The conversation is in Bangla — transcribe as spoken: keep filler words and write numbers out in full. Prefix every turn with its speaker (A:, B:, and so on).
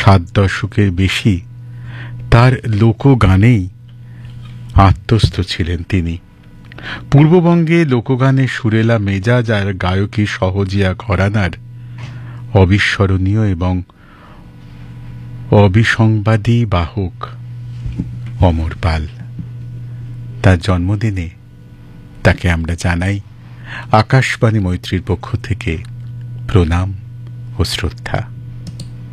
A: সাত দশকের বেশি তার লোকগানেই আত্মস্থ ছিলেন তিনি। পূর্ববঙ্গে লোকগানের সুরেলা মেজাজ আর গায়কী সহজিয়া ঘরানার অবিস্মরণীয় এবং অবিসংবাদী বাহক অমর পাল। তার জন্মদিনে তাকে আমরা জানাই আকাশবাণী মৈত্রীর পক্ষ থেকে প্রণাম ও শ্রদ্ধা।